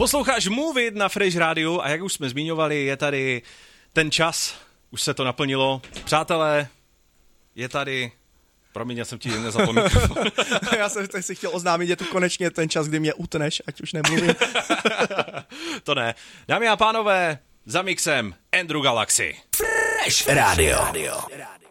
Posloucháš Move It na Fresh Rádiu a jak už jsme zmiňovali, je tady ten čas, už se to naplnilo. Přátelé, je tady... Promiň, já jsem ti nezapomněl. Já jsem si chtěl oznámit, je tu konečně ten čas, kdy mě utneš, ať už nemluvím. To ne. Dámy a pánové, za mixem Andrew Galaxy. Fresh Radio.